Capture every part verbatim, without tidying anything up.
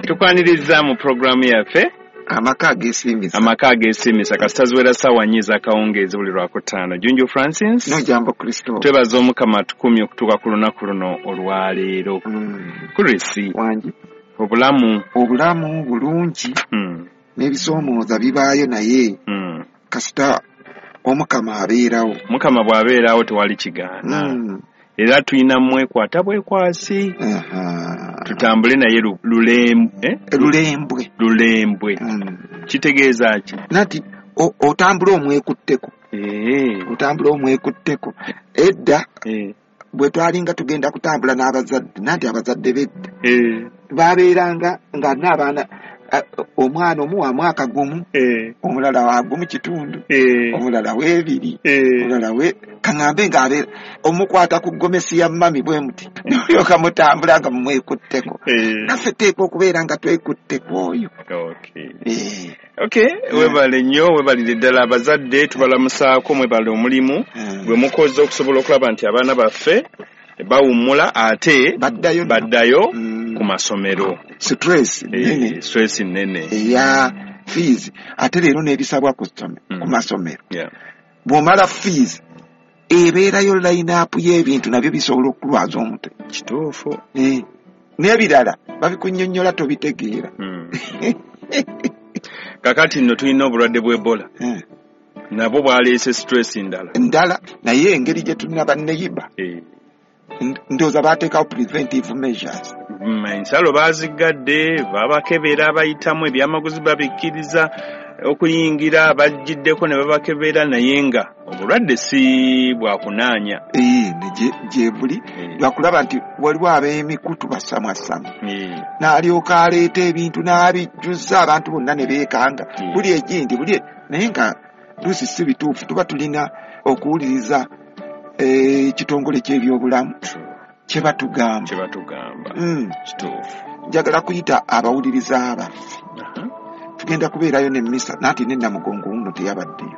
tukwaniriza mu programu yaffe amaka agesimisa amaka agesimisa kasitazwera sawa nyiza akawungeezi buli lwakutaano. Junju Francis no jambo Kristo twebaza omukama tukumye okutuuka ku lunaku luno olwaleero. mm. Kulisi wangi obulamu obulamu bulungi mm. n'ebisoomooza bibaayo naye mm. kasita omukama abeerawo. mukama bw'abeerawo tewali kigaana. mm. era tulina mwekwata bwekwasi uh-huh. tutambule naye lulembwe eh? lulembwe lulembwe mm. kitegeeza ki nati otambula omwekutteko eh otambula omwekutteko edda eh bwe twalinga tugenda kutambula n'abazadde nanti abazadde bedda eh babeeranga nga n'abaana omwana omuwa mwaka gumu eh omulala wa gumu kitundu eh omulala w'ebiri eh omulala we kaŋŋambe ng'abeera omukwata ku ggomesi ya mami bwe muti n'olyoka mutambula nga mumwekutteko naffe teeka okubeera nga twekutteko oyo. okay eh okay webale nnyo webalire ddala abazadde tubalamusaako mwebale omulimu gwe mukoze okusobola okulaba nti abaana baffe bawummula ate baddayo baddayo mm. ku masomero. stress nene eh, stress nene eya fees ate leero n'ebisabwa ku mm. masomero yeah. bw'omala fees ebeerayo line-up y'ebintu nabyo bisobola okulwaza omutwe. Kituufu. eh n'ebirala babikunnyonnyola tobitegeera. mm. kakati nno tulina obulwadde bw'Ebola eh. nabwo bwaleese stress ndala ndala naye engeri gye tulina banneyiba eh. ndowooza baateekawo preventive measures. ensalo baazigadde babakebera abayitamu ebyamaguzi babikkiriza okuyingira bajiddeko ne babakebera naye nga obulwadde si bwakunaanya. ee gye buli lwakulaba nti waliwo ab'emikutu basamwasamwa n'alyoka aleeta ebintu n'abijjuza abantu bonna ne beekanga buli egindi buli naye nga luusi si bituufu tuba tulina okuwuliriza ekitongole ky'ebyobulamu kye batugamba kye batugamba kituufu. njagala kuyita abawuliriza abaffe tugenda kubeerayo n'emmisa nanti ne Namugongo wuno teyabaddeyo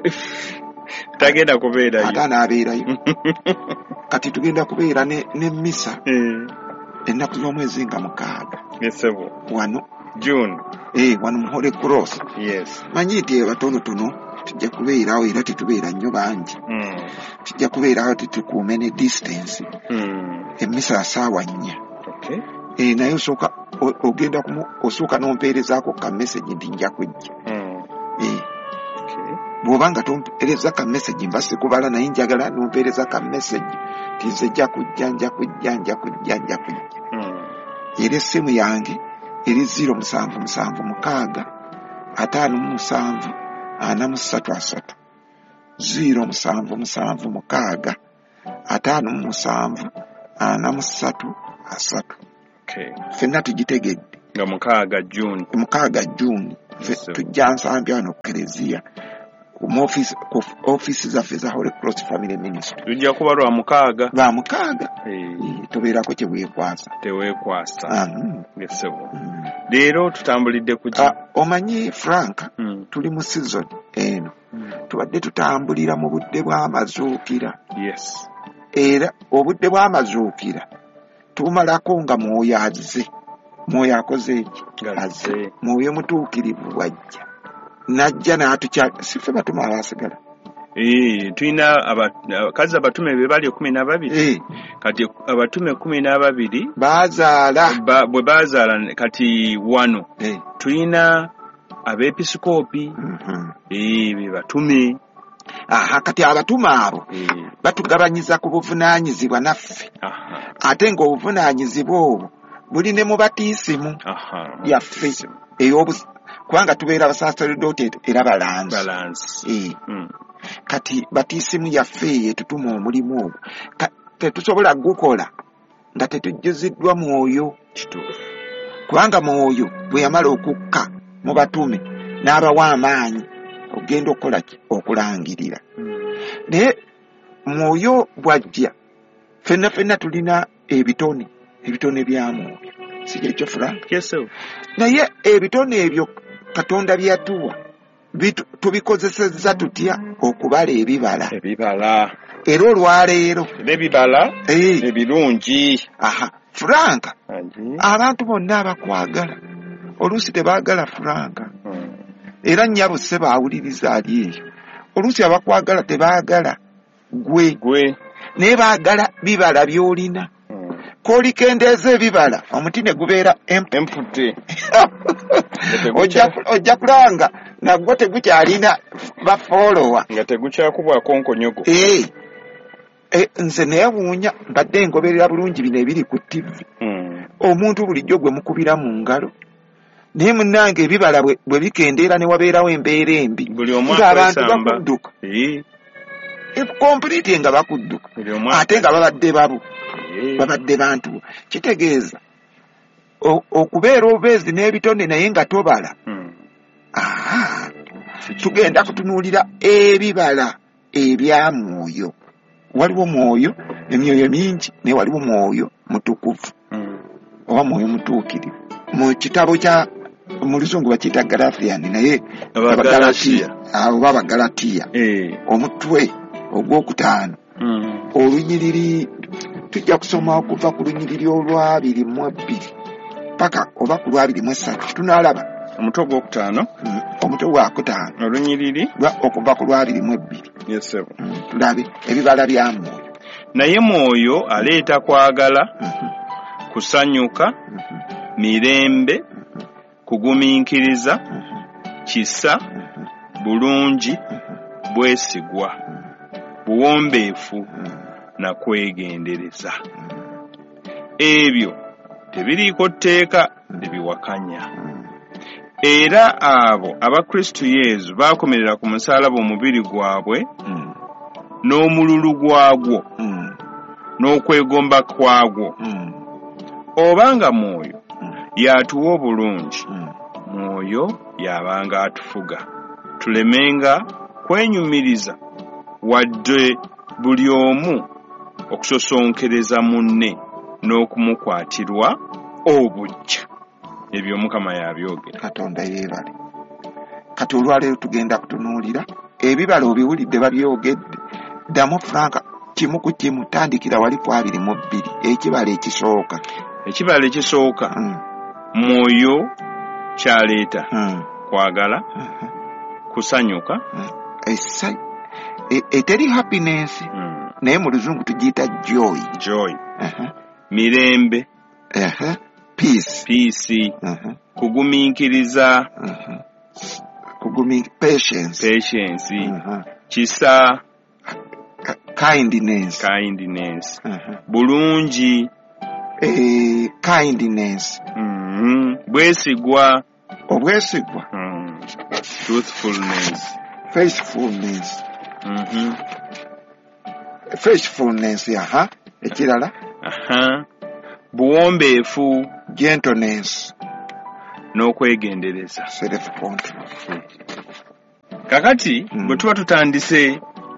tagenda kubeerayo ate anaabeerayo kati tugenda kubeera n'emmisa ennaku z'omwezi nga mukaaga esebo wano June eh wano mu Holy Cross. yes manyi nti batonotono tujja kubeerawo era tetubeera nnyo bangi mm. tujja kubeerawo tetukuume ne distance mm. emmisa saawa nnya okay. eh naye osooka ogenda osooka n'ompeerezaako ka message nti nja kujja mm. eh okay. bw'obanga tompeereza ka message mbase kubala naye njagala n'ompeereza ka message nti nze nja kujja nja kujja nja kujja nja kujja mm. era essimu yange eri ziro musanvu musanvu mukaaga ataano mu musanvu ana mu ssatu asatu ziro musanvu musanvu mukaaga ataano mu musanvu ana mu ssatu asatu. okay. ffenna tugitegedde nga mukaaga June mukaaga June so. tujja nsambya wano kereziya mu office office zaffe za Holy Cross Family Ministry tujja kuba lwa mukaaga ba mukaaga hey. tobeerako kye weekwasa teweekwasa mm. gesebo mm. leero tutambulidde ku ki uh, omanyi Frank mm. tuli mu season eno mm. tubadde tutambulira mu budde bw'amazuukira yes era obudde bw'amazuukira tumalako nga mwoyo azze mwoyo akoze eki azze mwoyo mutuukirivu wajja najja n'atukya sife batuma abasigala eh tulina abakazi abatume be bali kumi na babiri eh kati abatume kumi na babiri bazaala ba, bwe bazaala kati wano eh tulina abepiskopi mhm eh be batume aha kati abatuma abo eh batugabanyiza ku buvunaanyizibwa naffe aha ate ng'obuvunaanyizibwa obwo buli ne mu batiisimu aha yaffe ey'obu kubanga tubeera abasaaseredoti era balanzi balanzi eh mm. kati batiisimu yaffe eyo tutuma omulimu ogwo tetusobola gukola nga tetujjuziddwa mwoyo kituufu kubanga mwoyo bwe yamala okukka mu batume n'abawa amaanyi ogenda okukola ki okulangirira mm. naye mwoyo bwajja ffenna ffenna tulina ebitone ebitone bya mwoyo si kyekyo Frank yeso naye ebitone ebyo Katonda byatuwa tubikozesezza tutya okubala ebibala ebibala era olwaleero ebibala eh ebirungi aha Frank anji abantu bonna abakwagala oluusi tebaagala Franka era nnyabo se baawuliriza ali eyo oluusi abakwagala tebaagala gwe gwe naye baagala bibala by'olina kolikendeeza ebibala omuti ne gubeera empute ojja kulanga nagwo tegukyalina bafoolowa nga tegukyakubwako nkonyogo ee nze neewuunya mbadde ngoberera bulungi bino ebiri ku ttivi omuntu bulijjo gwe mukubira mu ngalo naye munnange ebibala bwe bikendeera ne wabeerawo embeera embi ng'abantu bakudduka kompuliti nga bakudduka ate nga babadde babo babadde bantu kitegeeza okubeera obeezi n'ebitone naye nga tobala tugenda kutunuulira ebibala ebya mwoyo waliwo mwoyo emyoyo mingi naye waliwo mwoyo mutukuvu oba mwoyo mutuukirivu mu kitabo kya mu luzungu bakiyita Galatians naye oba Abagalatiya omutwe ogwokutaano olunyiriri tujja kusoma okuva ku lunyiriri olwabiri mu ebbiri paka oba ku lwabiri mu essatu tunaalaba omutwe ogwokutaano omutwe gwakutaano olunyiriri okuva ku lwabiri mu ebbiri tulabe ebibala bya mwoyo naye mwoyo aleeta kwagala kusanyuka mirembe kugumiikiriza kisa bulungi bwesigwa buwombeefu na kwegendereza ebyo tebiriiko tteeka ebiwakanya era abo abakristo Yesu baakomerera ku musaalaba omubiri gwabwe n'omululu gwagwo n'okwegomba kwagwo obanga mwoyo yatuwa obulungi mwoyo yabanga atufuga tulemenga kwenyumiriza wadde buli omu okusosonkereza munne n'okumukwatirwa obujja ebyo Mukama yabyogera. Katonda yeebale. Kati olwaleero tugenda kutunuulira ebibala obiwulidde babyogedde ddamu Franka kimu ku kimu tandikira wali ku abiri mu bbiri ekibala ekisooka ekibala ekisooka mwoyo kyaleeta kwagala kusanyuka esai eteri happiness naye mu luzungu tugiyita joy joy mirembe peace peace kugumiikiriza kugumi patience patience kisa kindness kindness bulungi eh kindness bwesigwa obwesigwa truthfulness faithfulness mhm faithfulness aha ekirala aha buwombeefu gentleness n'okwegendereza self control. Kakati bwe tuba tutandise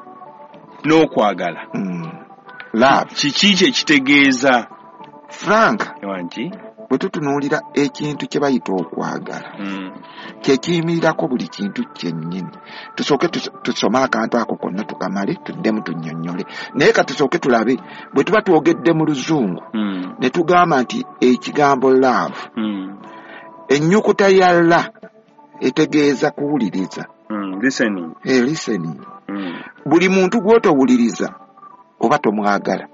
n'okwagala love kiki kye kitegeeza Frank ewanji bwe tutunuulira ekintu kye bayita okwagala kye kiyimirirako buli kintu kyennyini tusooke tusome akantu ako konna tukamale tuddemu tunnyonnyole naye ka tusooke tulabe bwe tuba twogedde mu luzungu ne tugamba nti ekigambo love ennyukuta ya la etegeeza kuwuliriza listening eh listening buli muntu gw'otowuliriza oba tomwagala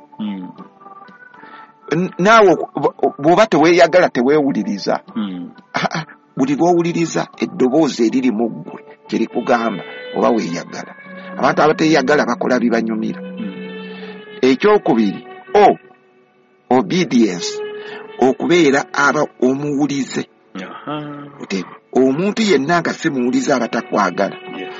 naawe bw'oba teweeyagala teweewuliriza buli lw'owuliriza eddoboozi eriri mu ggwe kirikugamba oba weeyagala abantu abateeyagala bakola bibanyumira ekyokubiri o obedience okubeera aba omuwulize omuntu yenna nga si muwulize abatakwagala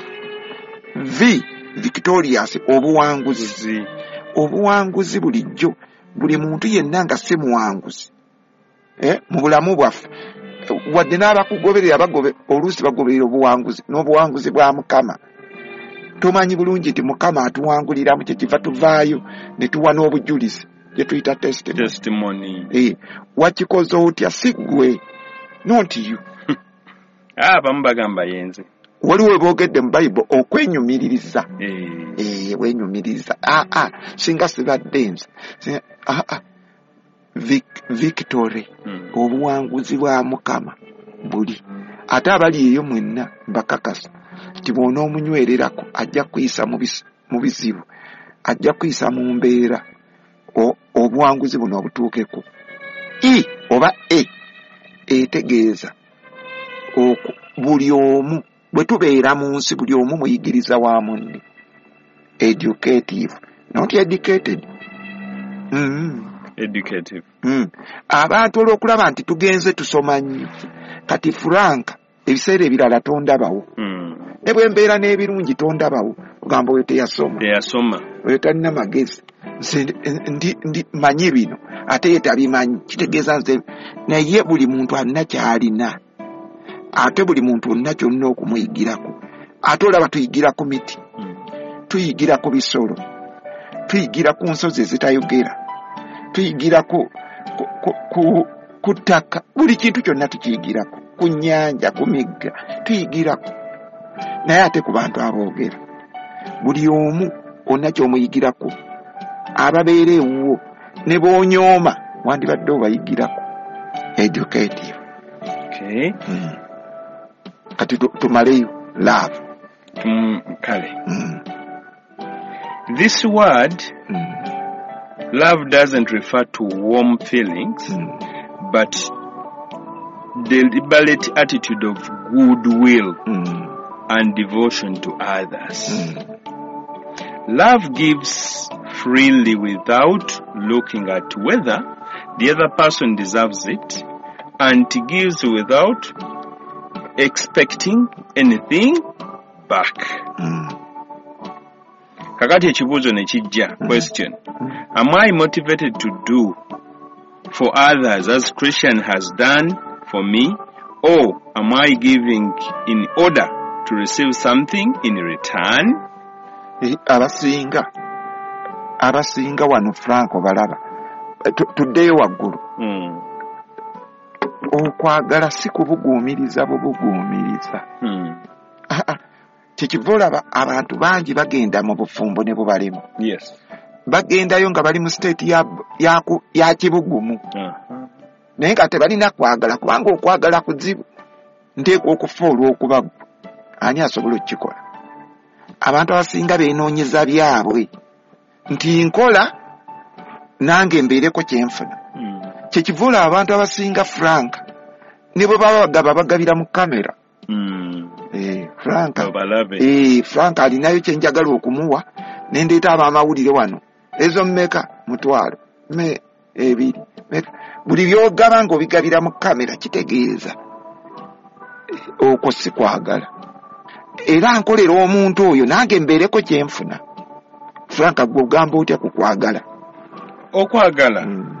v victorious obuwanguzi obuwanguzi bulijjo buli muntu yenna nga si muwanguzi eh mu bulamu bwaffe wadde n'abakugoberera bagobe oluusi bagoberera obuwanguzi n'obuwanguzi bwa Mukama tumanyi bulungi nti Mukama atuwangulira mu kye kiva tuvaayo ne tuwa n'obujulizi gye tuyita testimony eh wakikoze otya si ggwe not you ah bamu bagamba yenze waliwo boogedde mu Bible okwenyumiririza eh wenyumiriza ah ah singa sibadde nze ah ah victory obuwanguzi bwa Mukama buli ate abali eyo mwenna mbakakasa nti bw'ona omunywererako ajja kuyisa mu bizibu, ajja kuyisa mu mbeera obuwanguzi buno obutuukeko. I oba e etegeeza buli omu bwe tubeera mu nsi buli omu muyigiriza wa munne. Educative not educated. Mm. Educative. Mm. Abantu olw'okulaba nti tugenze tusoma nnyo kati Frank ebiseera ebirala tondabawo. Mm. Ne bwe mbeera n'ebirungi tondabawo ogamba oyo teyasoma. Teyasoma. Oyo talina magezi. Nze ndi, ndi manyi bino ate ye tabimanyi. Kitegeeza nze naye buli muntu alina ky'alina. Ate buli muntu alina ky'olina okumuyigirako. Ate olaba tuyigira ku miti. Mm. Tuyigira ku bisolo. Tuyigira ku nsozi ezitayogera. Tuyigira ku ku ku ku ttaka. Buli kintu kyonna tukiyigirako. Ku nnyanja, ku migga tuyigirako. Naye ate ku bantu aboogera buli omu onna ky'omuyigirako. Ababeera ewuwo ne boonyooma wandibadde obayigirako. Educative. Okay. Mm. Kati tumaleyo love. Mm, kale. Mm. This word Mm. love doesn't refer to warm feelings, Mm. but deliberate attitude of goodwill Mm. and devotion to others. Mm. Love gives freely without looking at whether the other person deserves it, and gives without expecting anything back. Mm. Kakati ekibuuzo ne kijja. Question. Am I motivated to do for others as Christian has done for me, or am I giving in order to receive something in return? Abasinga abasinga wano Franco balaba tuddeyo waggulu. Mm. Okwagala si kubuguumiriza bubuguumiriza. Mm. Kyekiva olaba abantu bangi bagenda mu bufumbo ne bubalemu. Yes. Bagendayo nga bali mu state ya ya, ya kibugumu. Uh-huh. Naye nga tebalina kwagala kubanga okwagala kuzibu. Nteekwa okufa olw'okuba ani asobola okukikola. Abantu abasinga beenoonyeza byabwe nti nkola nange mbeereko kyenfuna. Mm. Kyekivula abantu abasinga Frank ne bwe baba bagaba bagabira mu kamera. Mm. Eh, Frank. Obalabe. Eh, Frank alinayo kyenjagala okumuwa nendeeta abamawulire wano. Ezo mmeka mutwalo me ebiri. Meka buli byogaba ng'obigabira mu kamera kitegeeza okwo si kwagala. Era nkolera omuntu oyo nange mbeereko kyenfuna. Frank gw'ogamba otya ku kwagala? Okwagala. Mm.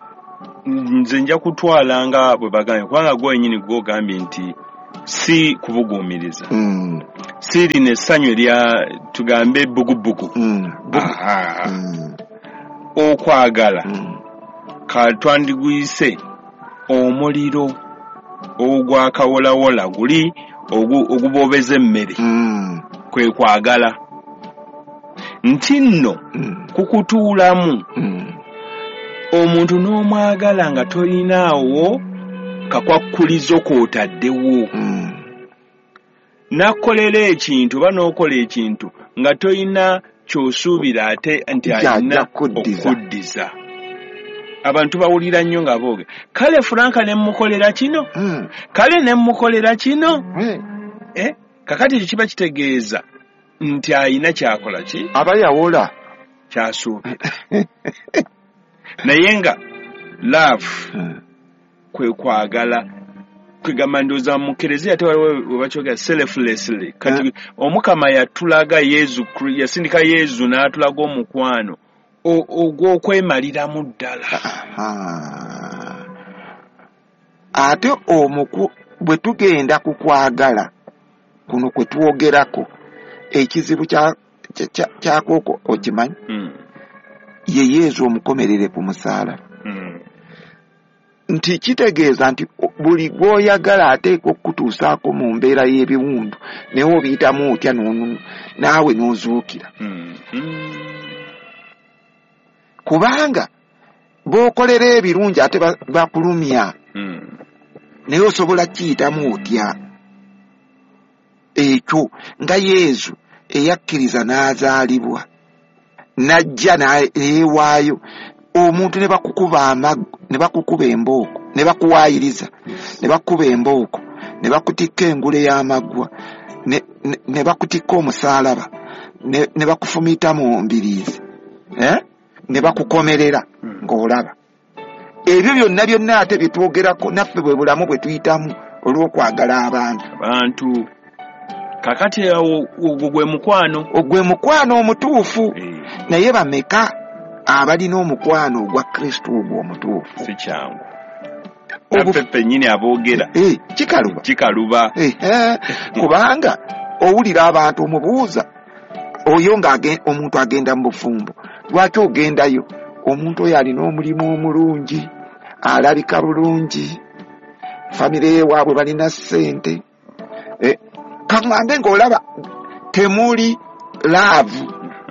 Nze nja kutwala nga bwe bagambye kubanga gwe wennyini gw'ogambye nti si kubuguumiriza. Mm. Si lino essanyu erya tugambe bugubugu. Mm. Aha. Mm. Okwagala. Mm. Ka twandiguyise omuliro ogwakawolawola guli ogubobeza emmere. Mm. Kwe kwagala. Nti nno Mm. kukutuulamu. Mm. Omuntu n'omwagala nga tolinaawo kakwakkulizo kw'otaddewo. Mm. Nakolera ekintu oba n'okola ekintu nga tolina ky'osuubira ate nti alina okuddiza. Abantu bawulira nnyo nga booge. Kale Franka ne mmukolera kino? Mm. Kale ne mmukolera kino? Mm. Eh? Kakati ekyo kiba kitegeeza nti alina kyakola ki? Aba yawola. Kyasuubira. Naye nga love Mm. kwe kwagala kwegamba ndooza mu Kereziya ate waliwo webakyogera selflessly. Kati mm. Omukama yatulaga Yezu, yasindika Yezu n'atulaga omukwano ogw'okwemaliramu ddala. Ate omuku bwe tugenda ku kwagala kuno kwe twogerako ekizibu kyakoko okimanyi? Mm. Ye Yezu omukomerere ku musaala. Mm. Nti kitegeeza nti buli gw'oyagala ateeka okutuusaako mu mbeera y'ebiwundu naye obiyitamu otya naawe n'ozuukira. Mm. Mm. Kubanga b'okolera ebirungi ate bakulumya. Mm. naye osobola kiyitamu otya ekyo nga Yesu eyakkiriza n'azaalibwa najja neewaayo omuntu ne bakukuba amago ne bakukuba embooko ne bakuwaayiriza ne bakukuba embooko ne bakutikka engule y'amaggwa ne, ne, ne bakutikka omusaalaba ne, ne bakufumita mu mbiriizi eh? ne bakukomerera ng'olaba ebyo byonna byonna ate bitwogerako naffe bwe bulamu bwe tuyitamu olw'okwagala abantu abantu kakati ogwo gwe mukwano ogwe mukwano omutuufu e. Naye bameka abalina omukwano ogwa Kristo ogwo omutuufu si kyangu naffe nnyini aboogera e, kikaluba kikaluba e, e, kubanga owulira abantu omubuuza oyo nga omuntu agenda mu bufumbo lwaki ogendayo omuntu oyo alina omulimu omulungi alabika bulungi famire yewaabwe balina ssente e, kaŋŋambe ng'olaba temuli love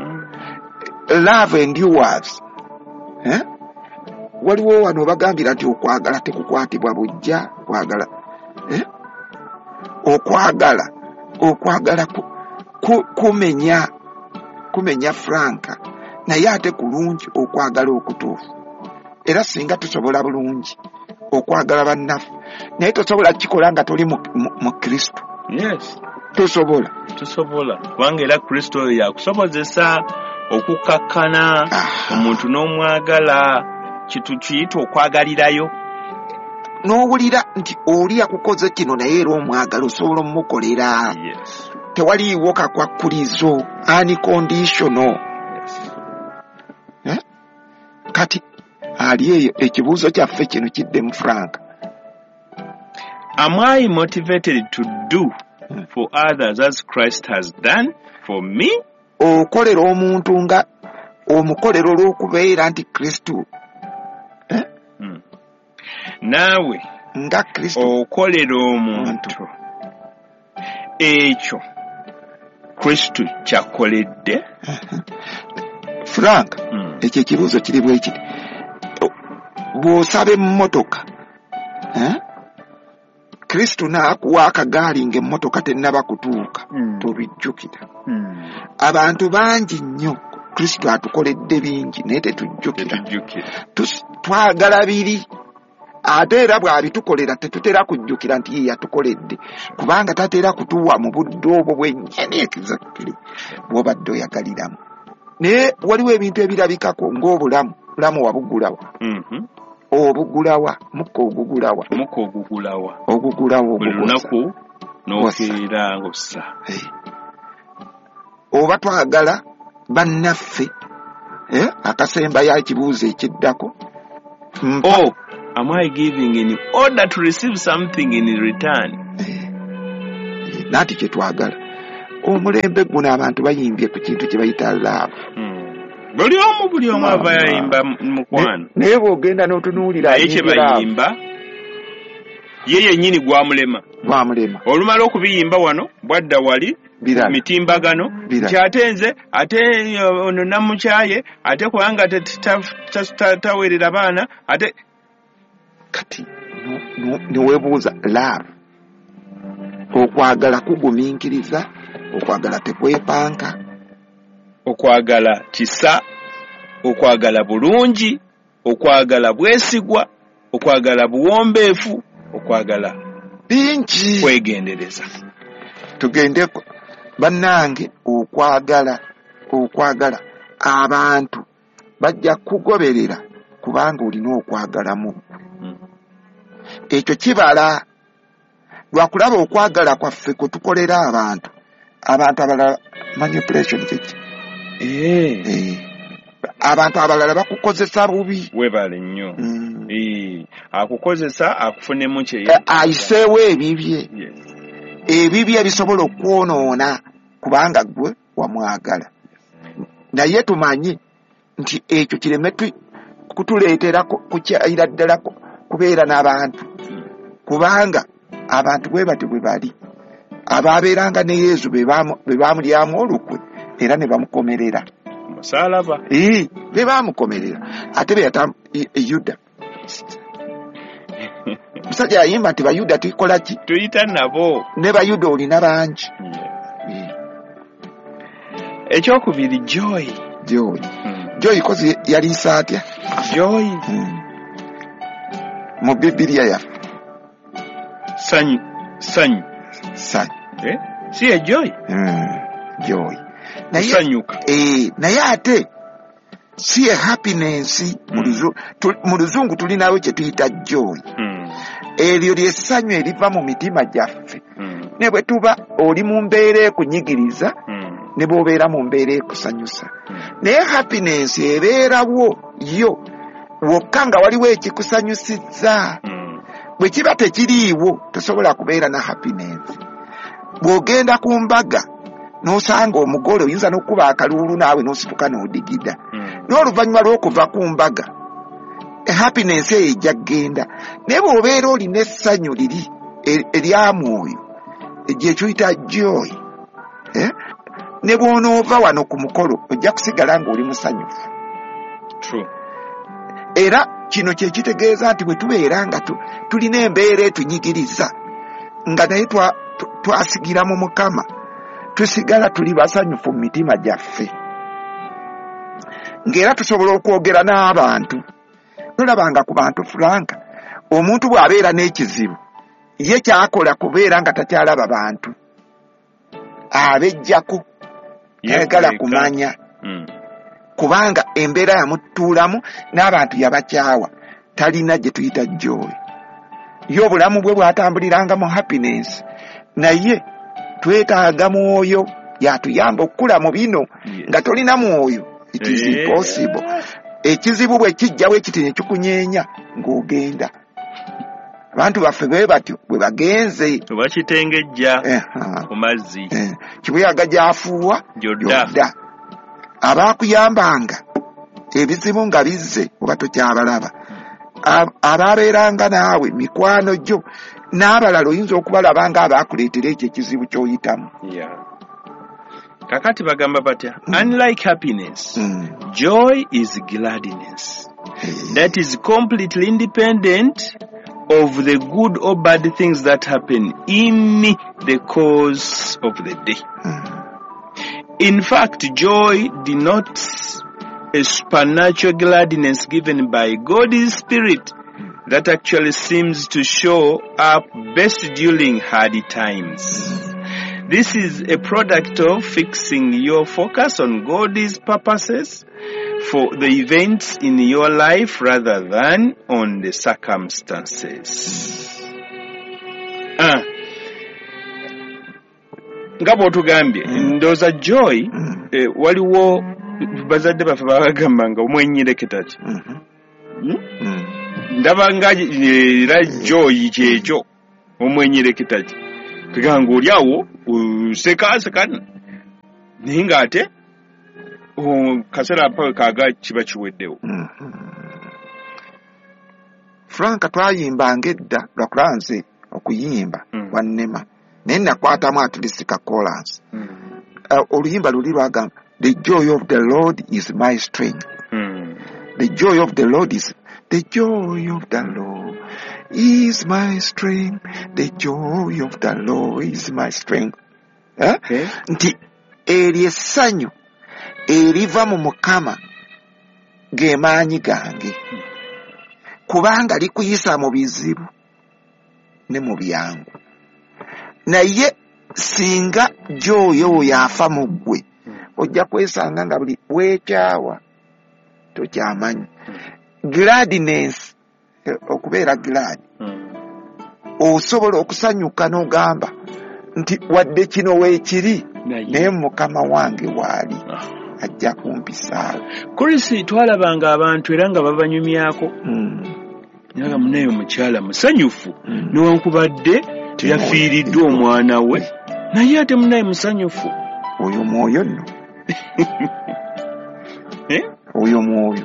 love endures eh? Waliwo wano bagambira nti okwagala tekukwatibwa bujja kwagala eh? okwagala okwagala ku, ku, kumenya kumenya franka naye ate kulungi okwagala okutuufu era singa tusobola bulungi okwagala bannaffe naye tosobola kikola nga toli mu, mu, mu Kristo. Yes, tusobola tusobola kubanga era Kristo oyo yakusobozesa okukakkana omuntu n'omwagala kitu kiyita okwagalirayo n'owulira nti oli yakukoze kino naye era omwagala osobola omukolera. Yes. Tewaliiwo kakwakulizo unconditional. Yes. Eh? Kati ali eyo ekibuuzo kyaffe kino kiddemu Frank. Am I motivated to do for others as Christ has done for me? Okolera omuntu nga omukolero olw'okubeera nti Kristo eh? Hmm. Naawe nga Kristo okolera omuntu ekyo Kristo kyakoledde. Frank, hmm. ekyo ekibuuzo kiri bwe kiti bw'osaba emmotoka eh? Kristo naakuwa akagaali ng'emmotoka tennaba kutuuka mm. tobijjukira. Mm. Abantu bangi nnyo Kristo atukoledde bingi naye tetujjukira. Twagala biri ate era bw'abitukolera tetutera kujjukira nti ye yatukoledde kubanga tatera kutuwa mu budde obwo bwennyini exactly bw'obadde oyagaliramu. Naye waliwo ebintu ebirabikako ng'obulamu bulamu wabugulawa. Mm-hmm. Obugulawa mukko ogugulawa mukko ogugulawa ogugulawa buli lunaku n'ofiira ng'ossa. Hey. Oba twagala bannaffe eh? Akasemba ya ekibuuzo ekiddako oh, am I giving in order to receive something in return? Hey. Nati kye twagala omulembe guno abantu bayimbye ku kintu kye bayita love. Hmm. Buli omu buli omu ava yayimba mukwano naye bw'ogenda n'otunuulira naye kye bayimba ye yennyini gwamulema gwamulema olumala okubiyimba wano bwadda wali mitimbagano nti ate nze ate ono namukyaye ate kubanga taweerera baana ate kati neweebuuza love okwagala kugumiikiriza okwagala tekwepanka okwagala kisa okwagala bulungi okwagala bwesigwa okwagala buwombeefu okwagala bingi kwegendereza. Tugende bannange okwagala okwagala abantu bajja kugoberera kubanga olina okwagala mu hmm. ekyo kibala lwakulaba okwagala kwaffe kwe tukolera abantu abantu abalala manipulation kiki eh eh abantu abalala bakukozesa bubi webale nnyo mm. eh akukozesa akufunemu kye e, ayiseewo ebibye yes. ebibye ebisobola okwonoona kubanga gwe wamwagala naye tumanyi nti ekyo kireme kutuleetera kukyayira ddala kubeera n'abantu kubanga abantu bwe bati bwe bali abaabeeranga ne Yesu be baamulyamu olukwe era ne bamukomerera musalaba ee be baamukomerera ate be yata Yuda musajja yayimba nti bayuda tukola ki tuyita nabo ne bayuda olina bangi ekyokubiri joy joy hmm. joy kozi yaliisa atya joy hmm. mu Bibiliya ya sanyu sanyu sanyu eh si ya joy hmm. joy naye sanyuka eh naye ate si ya happiness hmm. mu luzungu tulinawo kye tuyita joy hmm. eryo lyessanyu eriva mu mitima gyaffe hmm. ne bwe tuba oli mu mbeera ekunyigiriza hmm. ne bw'obeera mu mbeera ekusanyusa hmm. naye happiness ebeerawo yo wokka nga waliwo ekikusanyusizza hmm. bwe kiba tekiriiwo tosobola kubeera na happiness. Bw'ogenda ku mbaga n'osanga omugole oyinza n'okuba akaluulu naawe n'osituka n'odigida hmm. n'oluvannyuma lw'okuva ku mbaga happiness eyo ejja kgenda naye bw'obeera olina essanyu liri erya mwoyo gye tuyita joy eh? ne bw'onoova wano ku mukolo ojja kusigala ng'oli musanyufu. True. Era kino kye kitegeeza nti bwe tubeera nga tulina embeera etunyigiriza nga naye twasigira mu Mukama tusigala tuli basanyufu mu mitima gyaffe ng'era tusobola okwogera n'abantu. Tolabanga ku bantu Franka omuntu bw'abeera n'ekizibu ye kyakola kubeera nga takyalaba bantu abejjako tayagala kumanya mm. kubanga embeera yamutuulamu n'abantu yabakyawa talina gye tuyita joy. Ye obulamu bwe bwatambuliranga mu happiness naye twetaaga mwoyo yatuyamba okukula mu bino yes. nga tolina mwoyo it is yeah. impossible. Ekizibu bwe kijjawo ekiti ne kikunyeenya ng'ogenda. Abantu baffe bwe batyo bwe bagenze bakitengejja ku mazzi kibuyaga gyafuuwa Jodda abaakuyambanga ebizibu nga bizze oba tokyabalaba abaabeeranga naawe mikwano gyo n'abalala oyinza okubalaba nga abaakuleetera ekyo ekizibu ky'oyitamu. Kakati bagamba batya mm. unlike happiness mm. joy is gladness hey. that is completely independent of the good or bad things that happen in the course of the day. Mm. In fact, joy denotes a supernatural gladness given by God's Spirit that actually seems to show up best during hard times. This is a product of fixing your focus on God's purposes for the events in your life rather than on the circumstances. Ah. Nga bw'otugambye ndowooza joy eh, waliwo bazadde baffe babagamba nga omwenyireketa ki ndaba nga era joy kyekyo omwenyireketa ki kuganga oli awo seka naye ng'ate kaseera mpawe kaaga kiba kiweddewo. Franka twayimbanga edda lwakulaba nze okuyimba wannema naye nakwatamu atulisika chorus oluyimba luli lwagamba the joy of the Lord is my strength. The joy of the Lord is the joy of the Lord is my strength. The joy of the Lord is my strength. Eh? Okay. Nti eri essanyu eriva mu Mukama ge maanyi gange kubanga likuyisa mu bizibu ne mu byangu. Naye singa joy oyo afa mu ggwe ojja kwesanga nga buli weekyawa tokyamanyi. Gladness okubeera glad osobola okusanyuka n'ogamba nti wadde kino weekiri naye Mukama wange waali ajja kumpisaawo. Kurisi twalabanga abantu era nga babanyumyako naga munaye omukyala musanyufu newankubadde yafiiriddwa omwana we naye ate munaye musanyufu. Oyo mwoyo nno oyo mwoyo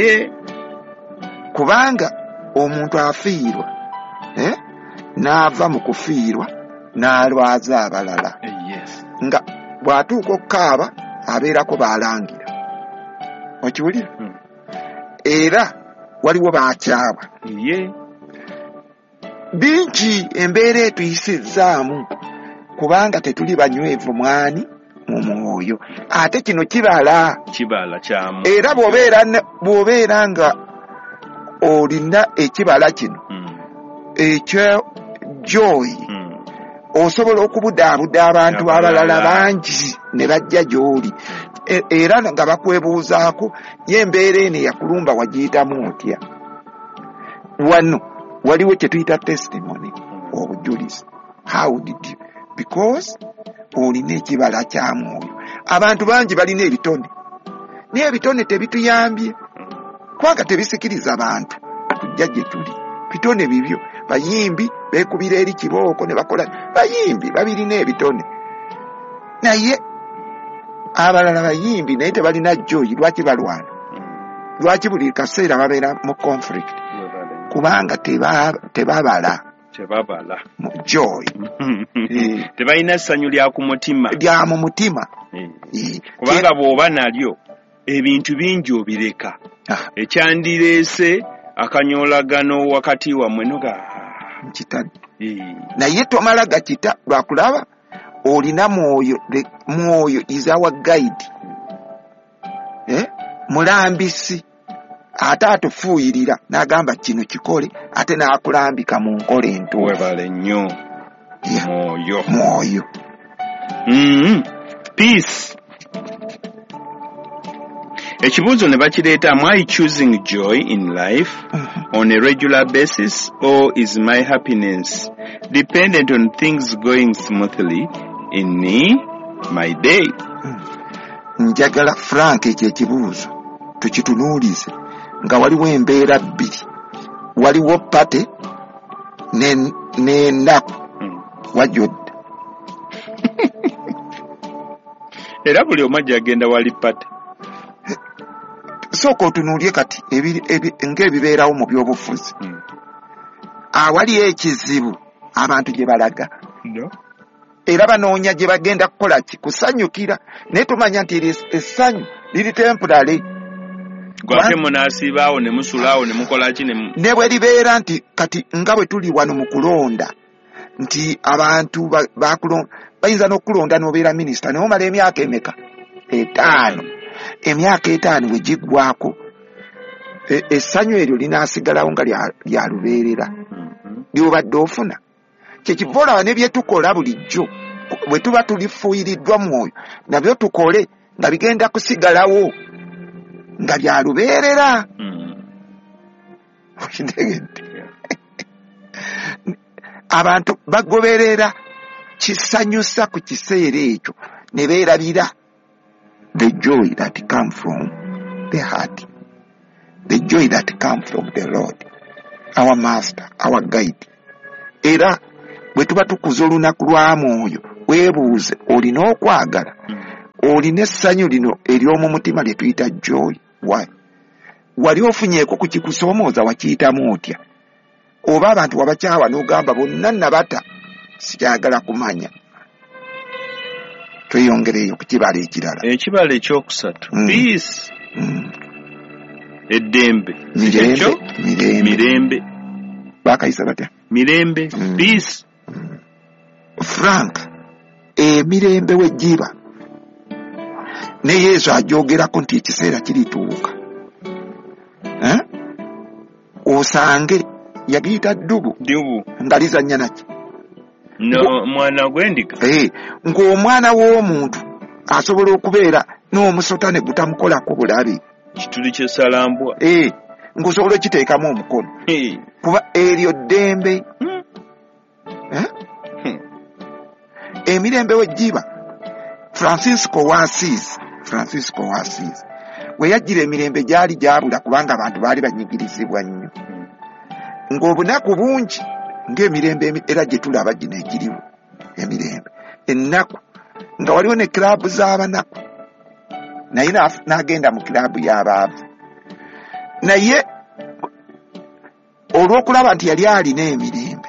kubanga omuntu afiirwa eh? n'ava mu kufiirwa n'alwaza abalala yes. nga bw'atuuka okukaaba abeerako baalangira okiwulira hmm. era waliwo baakyawa yeah. bingi embeera etuyisizaamu kubanga tetuli banywevu mwani mu mwoyo. Ate kino kibala kibala kyamu era bw'obeera bw'obeera nga olina ekibala kino mm. ekyo joy mm. osobola okubudaabuda abantu abalala bangi ne bajja gy'oli e, era nga bakwebuuzaako y'embeera eno yakulumba wagiyitamu otya. Wano waliwo kye tuyita testimony mm. obujulizi. How did you? Because olina ekibala kya mwoyo. Abantu bangi balina ebitone naye ebitone tebituyambye kubanga tebisikiriza abantu kujja gye tuli. Bitone bibyo bayimbi beekubira eri kibooko ne bakola bayimbi babirina ebitone naye abalala bayimbi naye tebalina joyi. Lwaki balwana? Lwaki buli kaseera babeera mu conflict? Kubanga tebabala tebabala mu joy tebalina essanyu lya ku mutima lya mu mutima kubanga bw'oba nalyo ebintu bingi obireka ekyandireese akanyoolagano wakati wammwe noga nkitadde naye tomala gakita lwakulaba olina mwoyo. Mwoyo is our guide eh? Mulambisi ate atufuuyirira n'agamba kino kikole ate n'akulambika mu nkola entuufu. Webale nnyo mwoyo mwoyo mm-hmm. Peace. Ekibuuzo ne bakireeta, am I choosing joy in life mm-hmm. on a regular basis, or is my happiness dependent on things going smoothly in me, my day? Njagala Frank ekyo ekibuuzo tukitunuulize nga waliwo embeera bbiri. Waliwo pate n'ennaku mm. wajjodda era buli omu ajja agenda wali pate. Sooka otunuulye kati ng'ebibeerawo mu byobufuzi mm. awali ekizibu abantu gye balaga no. era banoonya gye bagenda kukola ki kusanyukira naye tumanya nti essanyu liri temporary. Gwate munaasibaawo ne musulaawo ne mukola ki ne bwe libeera nti kati nga bwe tuli wano mu kulonda nti abantu bakulonda bayinza n'okulonda n'obeera minisita naye omala emyaka emeka etaano emyaka etaano bwe giggwako essanyu eryo linaasigalawo nga lya lubeerera ly'obadde ofuna. Kyekiva olaba ne bye tukola bulijjo bwe tuba tulifuuyiriddwa mwoyo nabyo tukole nga bigenda kusigalawo nga bya lubeerera. Abantu bagoberera kisanyusa ku kiseera ekyo ne beerabira the joy that come from the heart, the joy that come from the Lord, our master, our guide. Era bwe tuba tukuza olunaku lwa mwoyo weebuuze olina okwagala olina essanyu lino ery'omu mutima lye tuyita joy. Why? Wali ofunyeeko ku kikusoomooza wakiyitamu otya? Oba abantu wabakyawa n'ogamba bonna nabata sikyagala kumanya. Tweyongereyo ku kibala ekirala. Ekibala ekyokusatu mm. Peace mm. eddembe mirembe mirembe mirembe bakayisa batya mirembe mm. Peace mm. Frank emirembe wejjiba ne Yesu ajogerako nti ekiseera kirituuka eh? Osange yagiyita ddubu ddubu nga lizannya naki no mwana gw'endiga eh, ng'omwana w'omuntu asobola okubeera n'omusota ne gutamukolako bulabe kituli ky'essalambwa eh, ng'osobola okiteekamu omukono hey. Kuba eryo ddembe hmm. eh? hmm. Emirembe wejjiba Francisco wa Assisi Francisco wa Assisi we yajjira emirembe gyali gyabula kubanga abantu baali banyigirizibwa nnyo hmm. ng'obunaku bungi ng'emirembe era gye tulaba gino egiriwo emirembe ennaku nga waliwo ne kiraabu z'abanaku naye n'agenda mu kiraabu y'abaavu naye olw'okulaba nti yali alina emirembe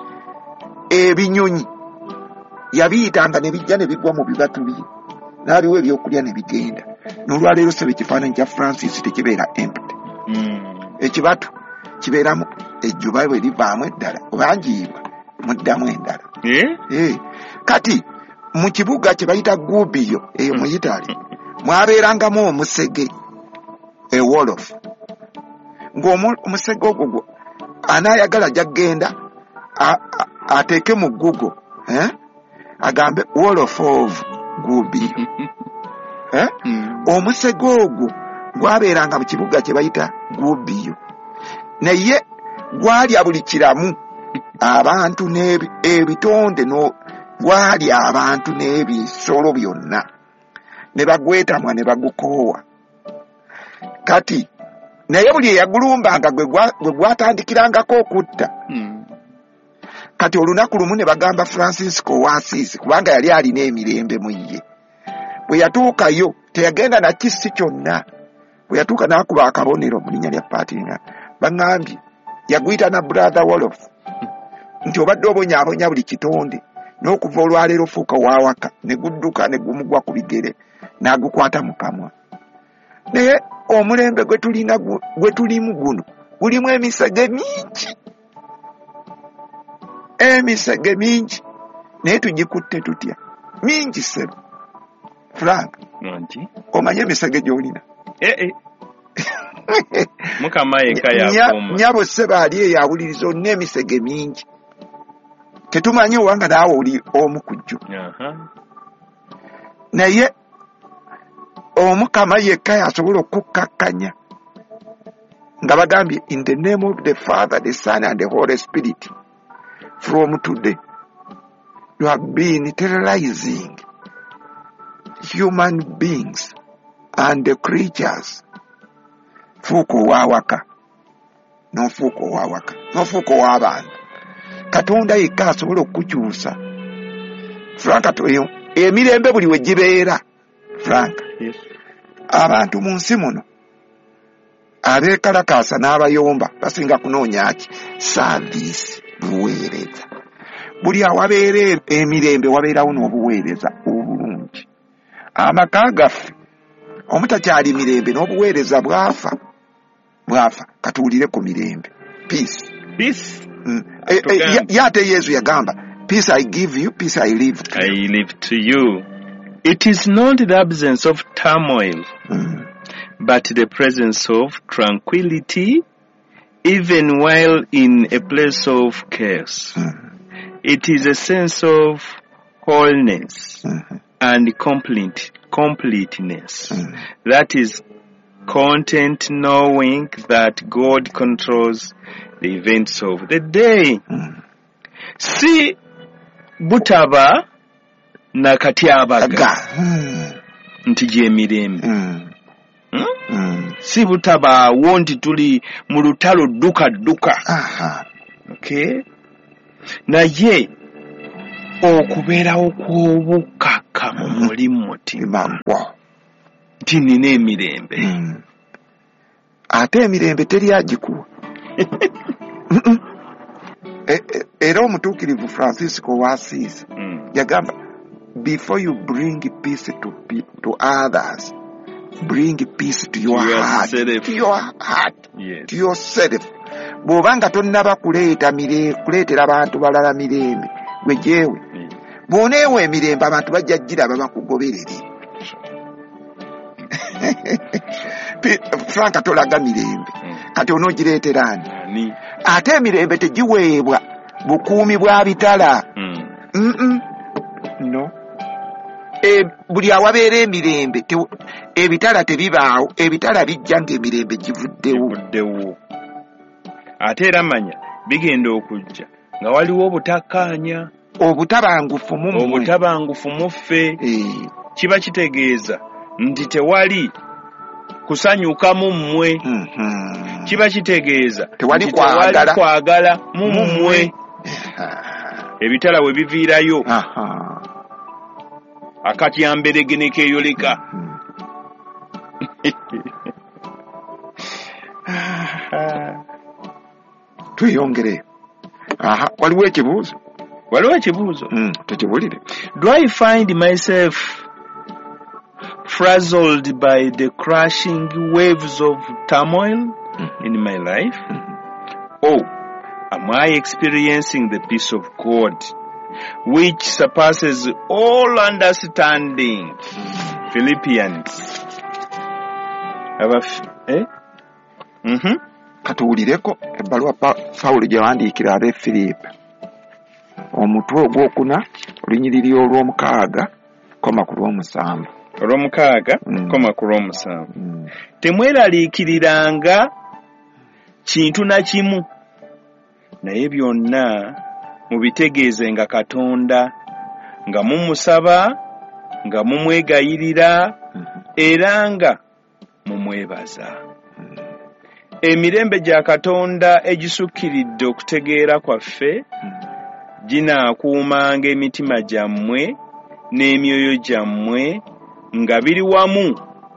ebinyonyi yabiyitanga ne bijja ne bigwa mu bibatu bye n'abiwa ebyokulya ne bigenda n'olwaleero sebe ekifaananyi kya Francis tekibeera empty mm. Ekibatu kibeeramu ejjuba bwe livaamu eddala obanjiibwa muddamu endala. Eh? Eh. Kati mu kibuga kye bayita Gubbio eyo mu Italy mwabeerangamu omusege e Wolof. Ng'omusege ogwo anaayagala jagenda ateeke mu Google eh? Agambe Wolof of Gubbio. Eh? Mm. Omusege ogwo gwabeeranga mu kibuga kye bayita Gubbio. Naye gwalya buli kiramu abantu n'ebitonde no gwalya abantu n'ebisolo byonna ne bagwetamwa ne bagukoowa. Kati naye buli eyagulumbanga gwe gwatandikirangako okutta. Mm. Kati olunaku lumu ne bagamba Francisco wa Assisi kubanga yali alina emirembe mu ye. Bwe yatuukayo teyagenda na kisi kyonna. Bwe yatuuka n'akuba akabonero mu linnya lya Patinga baŋŋambye yaguyita na brother Wolof nti obadde obonyaabonya buli kitonde n'okuva olwaleero fuuka waawaka ne gudduka ne gumugwa ku bigere n'agukwata mu kamwa. Naye omulembe gwe tulina gwe tulimu guno gulimu emisege mingi emisege mingi naye tugikutte tutya mingi sebo. Frank Nonti omanye emisege gy'olina? Eh eh Mukama yeka yakoma. Nyabo seba ali eyawuliriza onna emisege mingi. Tetumanyi wanga naawe oli omu kujjo. Aha. Naye Omukama yekka yasobola okukkakkanya nga bagambye in the name of the Father, the Son and the Holy Spirit, from today you have been terrorizing human beings and the creatures. Fuuko waawaka n'ofuuko waawaka n'ofuuko w'abantu. Katonda yekka asobola okukyusa. Frank toyo emirembe buli we gibeera. Frank, yes. Abantu mu nsi muno abeekalakaasa n'abayomba basinga kunoonya ki saavisi buweereza. Buli awabeera emirembe wabeerawo n'obuweereza obulungi. Amaka gaffe omutakyali mirembe n'obuweereza bwafa bwafa. Katuwulire ku mirembe. Peace. Peace. Mm. E, e, yate Yesu yagamba peace I give you, peace I leave to I you. leave to you. It is not the absence of turmoil, Mm. but the presence of tranquility, even while in a place of chaos. Mm. It is a sense of wholeness Mm. and complete completeness. Mm. That is content knowing that God controls the events of the day. Mm. Si butaba na katyabaga Aga. Mm. nti gyemirembe. Mm. Hmm? Mm. Si butabaawo nti tuli mu lutalo dduka dduka. Aha. Okay? Naye okubeerawo kw'obukkakkamu muli mu mutima Imangwa. nti nina emirembe. Mm. Ate emirembe teri agikuwa. e, e, era omutuukirivu Francisco wa Assisi Mm. yagamba before you bring peace to, to others, bring peace to your To heart. yourself. To your heart. Yes. To yourself. Bw'obanga tonnaba kuleeta mire kuleetera abantu balala mirembe gwe jeewe. Mm. Bw'oneewa emirembe abantu bajja giraba bakugoberere. Franka tolaga mirembe. Mm. Kati onoogireetera ani? Ani? Ate emirembe tegiweebwa bukuumi bwa bitala. Mm. Mm-mm. No. E, buli awabeera emirembe te, ebitala tebibaawo. Ebitala bijja ng'emirembe givuddewo. Givuddewo. Ate era manya bigenda okujja nga waliwo obutakkaanya, Obutabangufu mu mmwe. obutabangufu mu ffe. Eh. Kiba kitegeeza nti tewali kusanyuka mu mmwe. Mhm. Kiba kitegeeza Tewali nti kwagala. kwagala mu mmwe. Ebitala we biviirayo Aha. akatyamberege ne keeyoleka. Mm. Tweyongere. Aha, waliwo ekibuuzo. Waliwo ekibuuzo. Mm, tukibulire. Do I find myself frazzled by the crashing waves of turmoil Mhm. in my life? Mhm. Or Am I experiencing the peace of God, which surpasses all understanding? Philippians. Eh? Mm-hmm. Katuwulireko ebbaluwa Pawulo gye yawandiikira ab'e Filipi omutwe ogwokuna olunyiriri olw'omukaaga koma ku lw'omusanvu. Olw'omukaaga koma ku lw'omusanvu. Temweraliikiriranga kintu na kimu, naye byonna mubitegeezenga Katonda nga mumusaba, nga mumwegayirira, era nga mumwebaza. Emirembe gya Katonda egisukkiridde okutegeera kwaffe ginaakuumanga emitima gyammwe n'emyoyo gyammwe nga biri wamu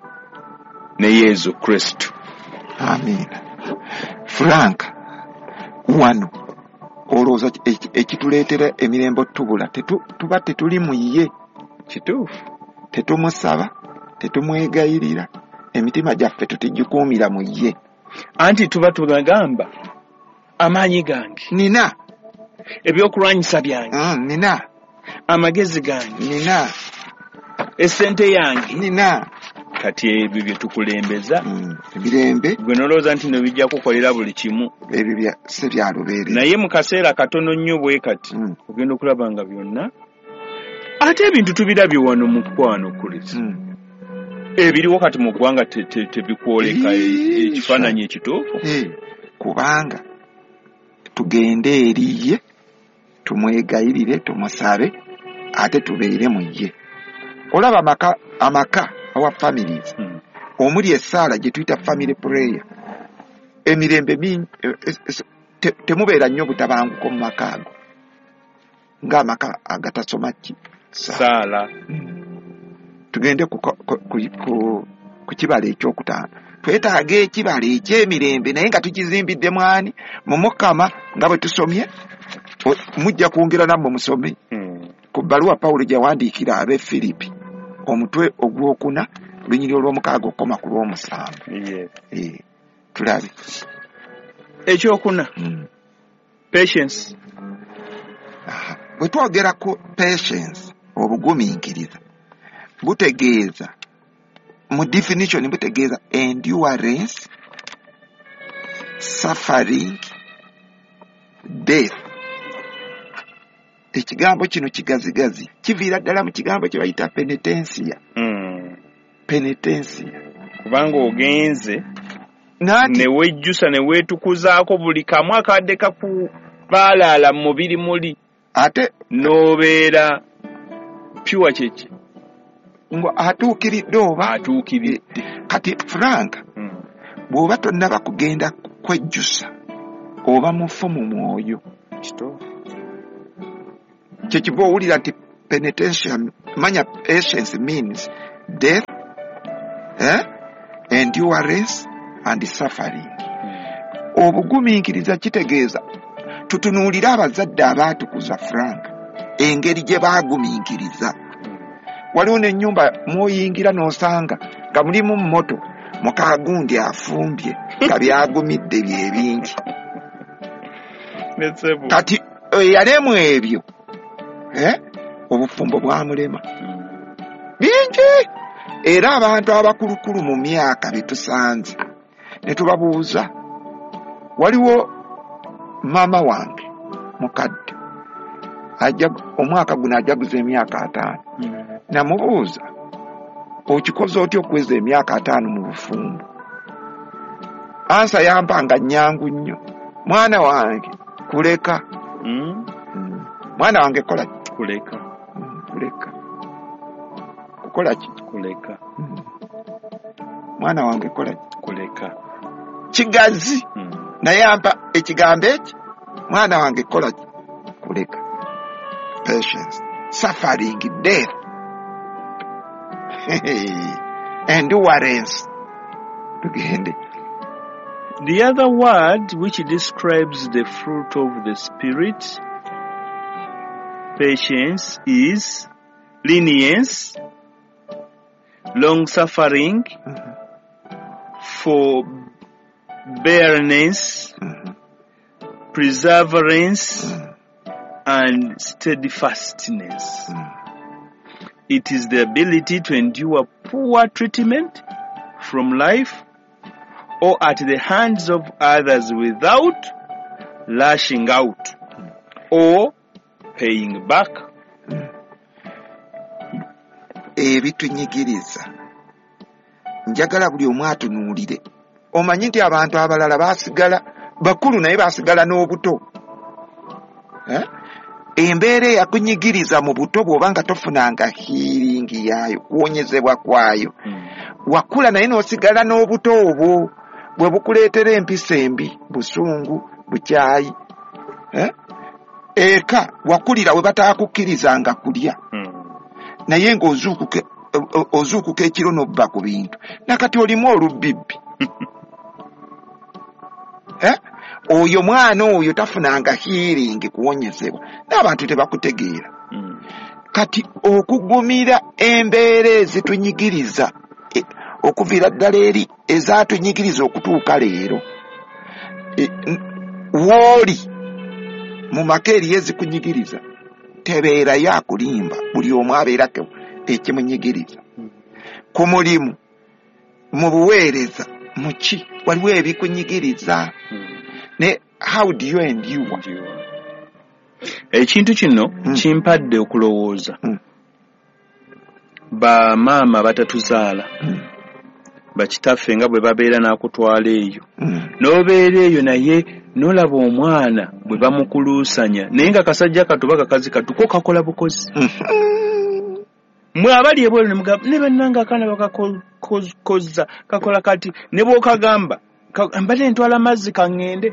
ne Yesu Kristo. Amiina. Frank, wano olowooza ekituleetera emirembe otubula tuba tetuli mu ye. Kituufu. Tetumusaba, tetumwegayirira, emitima gyaffe tutugikuumira mu ye. Anti tuba tugamba amaanyi gange nina, ebyokulwanyisa byange mm, nina, amagezi gange nina, essente yange nina. Kati ebyo bye tukulembeza emirembe gwe nolowooza nti no bijja kukolera buli kimu, ebyo si bya lubeerera. naye mu kaseera katono nnyo bwe kati mm. ogenda okulaba nga byonna ate ebintu tubirabye wano mu kwano Kristo. mm. Ebiriwo kati mu ggwanga tebikwoleka ekifaananyi ekituufu. Kubanga tugende eri ye, tumwegayirire, tumusabe, ate tubeere mu ye. Olaba amaka amaka awa families hmm. omuli essaala gye tuyita family prayer, emirembe mingi te, temubeera nnyo butabanguko mu maka ago ng'amaka agatasoma ki saala. hmm. Tugende ku, ku, ku, ku, ku kibala ekyokutaano. Twetaaga ekibala eky'emirembe naye nga tukizimbidde mwani mu Mukama nga bwe tusomye. Mujja kwongera nammwe musome hmm. ku bbaluwa Pawulo gye yawandiikira ab'e Filipi omutwe ogwokuna olunyiri olw'omukaaga okukoma ku lw'omusanvu. Yes. Eh, tulabe ekyokuna hmm. patience. Aha. Bwe twogera ku patience obugumiikiriza butegeeza mu definition butegeeza endurance, suffering, death. Ekigambo kino kigazigazi kiviira ddala mu kigambo kye bayita penitensia. mm. Penitensia kubanga ogenze nati ne wejjusa ne weetukuzaako buli kamu akadde kakubaalaala mu mubiri muli ate n'obeera piwa kyeki ngo atuukiridde oba atuukiridde. Kati Frank, mm. bw'oba tonnaba kugenda kwejjusa oba mufu mu mwoyo, kyekiva owulira nti penitentia, manya patience means death, eh? endurance and suffering. mm. Obugumiikiriza kitegeeza tutunuulire abazadde abaatukuza Frank engeri gye baagumiikiriza. Waliwo n'ennyumba mw'oyingira n'osanga nga mulimu mmoto mukaagundi afumbye nga byagumidde bye bingi. Kati eyalemu ebyo eh? obufumbo bwamulema bingi. Era abantu abakulukulu mu myaka betusanze ne tubabuuza, waliwo maama wange mukadde ajja omwaka guno ajaguza emyaka ataano. mm. Namubuuza, okikoze otya okuweza emyaka ataano mu bufumbo? Ansa yampanga nnyangu nnyo, mwana wange kuleka. mm. mm. Mwana wange kola kuleka. mm. kuleka kukola ki? Kuleka. mm. Mwana wange kola kuleka. Kigazi. mm. Naye ampa ekigambo eki, mwana wange kola ki? Kuleka. Patience, suffering, death, endurance. The other word which describes the fruit of the Spirit, patience, is lenience, long-suffering, mm-hmm. forbearance, mm-hmm. perseverance mm. and steadfastness. Mm. It is the ability to endure poor treatment from life or at the hands of others without lashing out mm. or paying back. Ebitunyigiriza njagala buli omu atunuulire. Omanyi nti abantu abalala baasigala bakulu naye baasigala n'obuto. Eh? Embeera eyakunyigiriza mu buto bw'oba nga tofunanga healing yaayo, kuwonyezebwa kwayo. Mm. Wakula naye n'osigala n'obuto obwo bwe bukuleetera empisa embi, busungu, bukyayi. Eh? Eka wakulira we bataakukirizanga kulya. Mm. Naye ng'ozuukuke ozuukuka ekiro n'obba ku bintu. Nakati olimu olubibbi. Eh? Oyo mwana oyo tafunanga healing kuwonyezebwa. N'abantu tebakutegeera. Mm. Kati okugumira embeera ezitunyigiriza e, okuviira ddala eri ezatunyigiriza okutuuka leero. E, wooli mu maka eri ezikunyigiriza tebeera yakulimba buli omu abeerako ekimunyigiriza. Mm. Ku mulimu mu buweereza muki waliwo ebikunyigiriza. Mm. Ne how do you endure? Ekintu kino mm. kimpadde okulowooza. Mm. Ba maama batatuzaala. Mm. Bakitaffe nga bwe babeera n'akutwala eyo. Mm. N'obeera eyo naye n'olaba omwana bwe bamukuluusanya naye nga kasajja katuba kakazi katuko kakola bukozi. Mm. Mwe abali ebweru ne mugamba ne bannanga akaana bakakoza kakola kati ne bw'okagamba mbale ntwala mazzi kangende.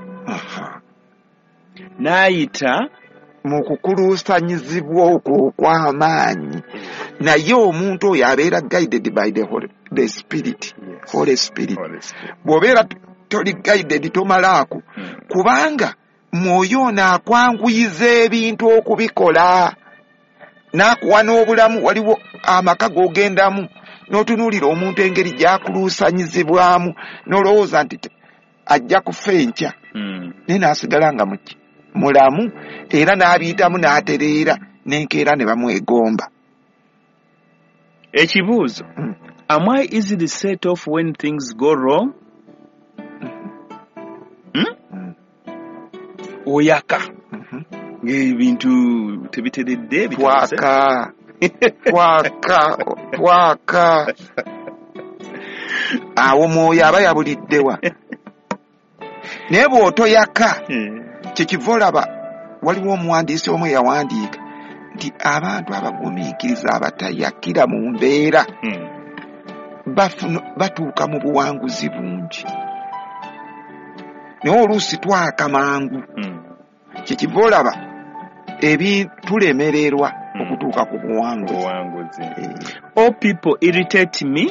Naayita mu kukuluusanyizibwa okwo okw'amaanyi. Naye omuntu oyo abeera guided by the Holy, the Spirit. Yes. Holy Spirit. Bw'obeera toli guided tomalaako. Mm. Kubanga mwoyo ono akwanguyiza ebintu okubikola. N'akuwa n'obulamu waliwo amaka g'ogendamu n'otunuulira omuntu engeri gy'akuluusanyizibwamu n'olowooza nti ajja kufa enkya. Mm. Naye n'asigala nga muki mulamu era n'abiyitamu n'atereera n'enkeera ne bamwegomba. Ekibuuzo. Mm. Am I easily set off when things go wrong? Mm-hmm. Hmm? Mm. Oyaka. Mm-hmm. Ebintu tebiteredde bitwaka twaka twaka awo mwoyo aba yabuliddewa. Naye bw'otoyaka kyekiva olaba waliwo omuwandiisi omu yawandiika nti abantu abagumiikiriza abatayakira mu mbeera batuuka mu buwanguzi bungi. Naye oluusi twaka mangu kyekiva olaba ebitulemererwa okutuuka ku buwanguzi. All people irritate me